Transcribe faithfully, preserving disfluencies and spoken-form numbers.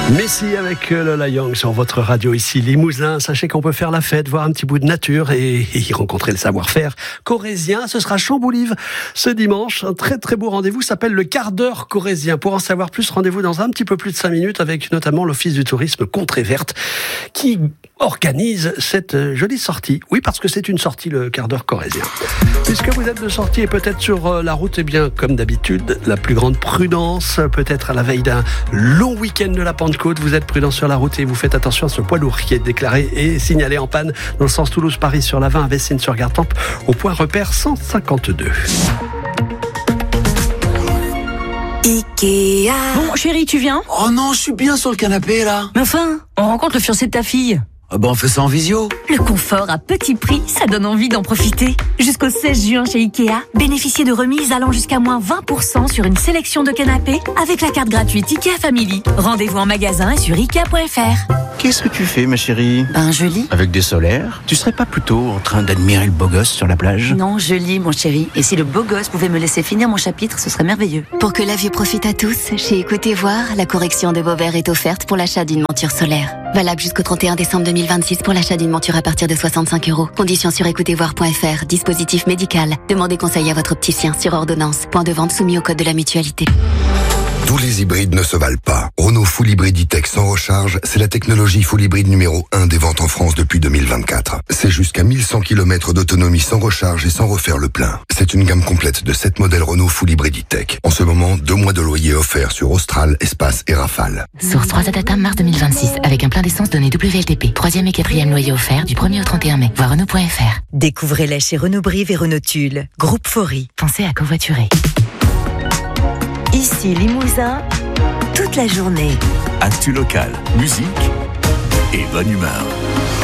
Messi avec Lola Young sur votre radio ici Limousin. Sachez qu'on peut faire la fête, voir un petit bout de nature et, et y rencontrer le savoir-faire corrézien. Ce sera Chamboulive ce dimanche. Un très très beau rendez-vous s'appelle le quart d'heure corrézien. Pour en savoir plus, rendez-vous dans un petit peu plus de cinq minutes avec notamment l'Office du tourisme Contrée Verte qui organise cette jolie sortie. Oui, parce que c'est une sortie, le quart d'heure corrézien. Puisque vous êtes de sortie et peut-être sur la route, eh bien, comme d'habitude, la plus grande prudence, peut-être à la veille d'un long week-end de la Pentecôte, vous êtes prudent sur la route et vous faites attention à ce poids lourd qui est déclaré et signalé en panne dans le sens Toulouse-Paris sur la vingt à Vessines-sur-Gartempe au point repère cent cinquante-deux. Ikea. Bon, chérie, tu viens ? Oh non, je suis bien sur le canapé, là. Mais enfin, on rencontre le fiancé de ta fille. Ah ben, on fait ça en visio. Le confort à petit prix, ça donne envie d'en profiter. Jusqu'au seize juin chez Ikea, bénéficiez de remises allant jusqu'à moins vingt pour cent sur une sélection de canapés avec la carte gratuite Ikea Family. Rendez-vous en magasin et sur ikea point f r. Qu'est-ce que tu fais, ma chérie ? Ben, je lis. Avec des solaires ? Tu serais pas plutôt en train d'admirer le beau gosse sur la plage ? Non, je lis, mon chéri. Et si le beau gosse pouvait me laisser finir mon chapitre, ce serait merveilleux. Pour que la vue profite à tous, chez Écoutez Voir, la correction de vos verres est offerte pour l'achat d'une monture solaire. Valable jusqu'au trente et un décembre deux mille vingt-six pour l'achat d'une monture à partir de soixante-cinq euros. Conditions sur écoutez voir point f r. Dispositif médical. Demandez conseil à votre opticien sur ordonnance. Point de vente soumis au code de la mutualité. Tous les hybrides ne se valent pas. Renault Full Hybrid E-Tech sans recharge, c'est la technologie full hybride numéro un des ventes en France depuis deux mille vingt-quatre. C'est jusqu'à mille cent kilomètres d'autonomie sans recharge et sans refaire le plein. C'est une gamme complète de sept modèles Renault Full Hybrid E-Tech. En ce moment, deux mois de loyer offerts sur Austral, Espace et Rafale. Source trois Data mars deux mille vingt-six, avec un plein d'essence donné W L T P. Troisième et quatrième loyer offert du premier au trente et un mai. Voir Renault point f r. Découvrez-les chez Renault Brive et Renault Tulle. Groupe Faury. Pensez à covoiturer. Ici Limousin, toute la journée. Actu local, musique et bonne humeur.